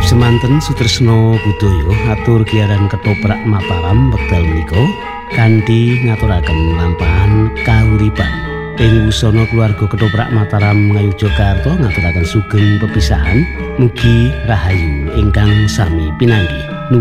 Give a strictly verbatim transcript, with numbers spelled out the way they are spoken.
Semanten Sutresna Budaya atur giaran ketoprak Mataram wekdal menika kanthi ngaturaken lampahan kauripan. Ing wusana keluarga ketoprak Mataram Ngayogyakarta ngaturaken sugeng pepisahan mugi rahayu ingkang sami pinanggih.